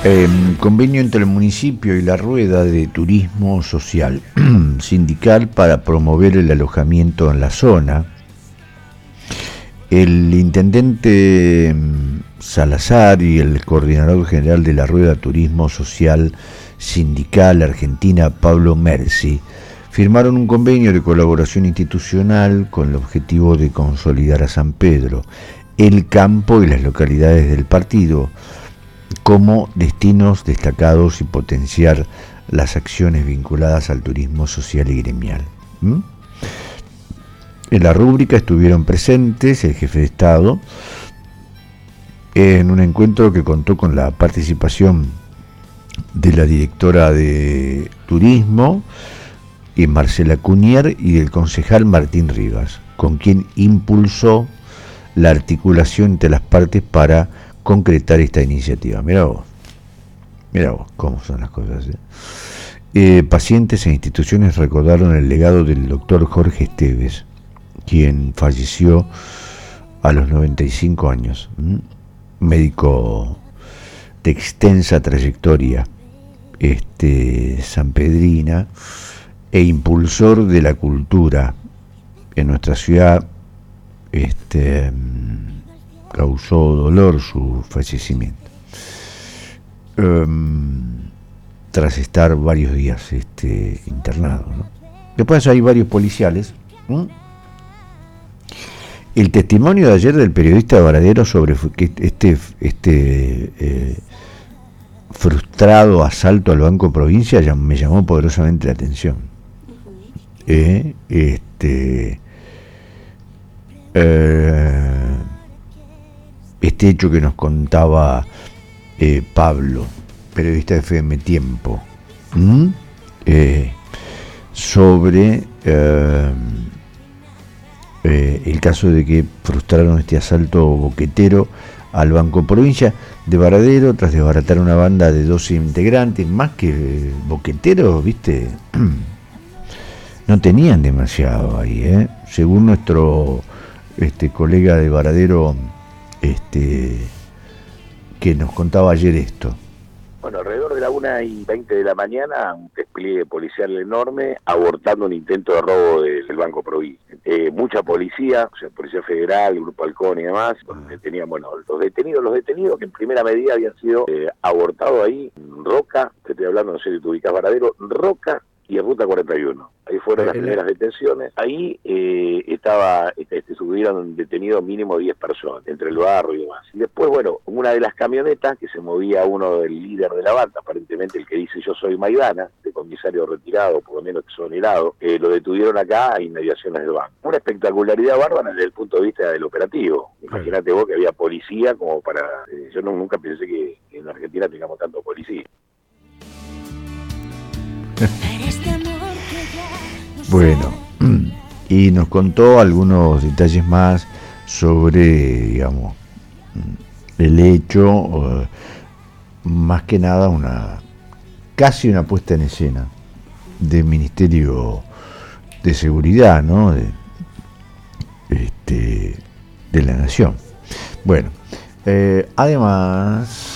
Convenio entre el municipio y la Rueda de Turismo Social Sindical para promover el alojamiento en la zona. El intendente Salazar y el coordinador general de la Rueda Turismo Social Sindical Argentina, Pablo Merzi, firmaron un convenio de colaboración institucional con el objetivo de consolidar a San Pedro, el campo y las localidades del partido como destinos destacados y potenciar las acciones vinculadas al turismo social y gremial. En la rúbrica estuvieron presentes el jefe de Estado en un encuentro que contó con la participación de la directora de Turismo, Marcela Cunier, y del concejal Martín Rivas, con quien impulsó la articulación entre las partes para concretar esta iniciativa. Mirá vos cómo son las cosas. Pacientes e instituciones recordaron el legado del doctor Jorge Esteves, quien falleció a los 95 años, médico de extensa trayectoria sanpedrina e impulsor de la cultura en nuestra ciudad. Causó dolor su fallecimiento, tras estar varios días internado, ¿no? Después hay varios policiales. El testimonio de ayer del periodista de Varadero sobre que frustrado asalto al Banco Provincia me llamó poderosamente la atención. Este hecho que nos contaba Pablo, periodista de FM Tiempo, sobre el caso de que frustraron este asalto boquetero al Banco Provincia de Varadero tras desbaratar una banda de 12 integrantes, más que boqueteros, ¿viste? No tenían demasiado ahí, según nuestro colega de Varadero, que nos contaba ayer esto. Bueno, alrededor de la 1:20 de la mañana, un despliegue policial enorme abortando un intento de robo del Banco Provincia. Mucha policía, o sea, Policía Federal, Grupo Halcón y demás, tenían, los detenidos que en primera medida habían sido abortados ahí en Roca, te estoy hablando, no sé si te ubicás, Varadero, Roca y Ruta 41. Ahí fueron las primeras detenciones. Ahí estuvieron detenidos mínimo 10 personas, entre el barrio y demás. Y después, una de las camionetas, que se movía uno del líder de la banda, aparentemente el que dice yo soy Maidana, de comisario retirado, por lo menos exonerado, lo detuvieron acá a inmediaciones del banco. Una espectacularidad bárbara desde el punto de vista del operativo. Imagínate vos que había policía como para... yo nunca pensé que en Argentina tengamos tanto policía. Bueno, y nos contó algunos detalles más sobre, digamos, el hecho, más que nada casi una puesta en escena del Ministerio de Seguridad, ¿no? de la Nación. Bueno, además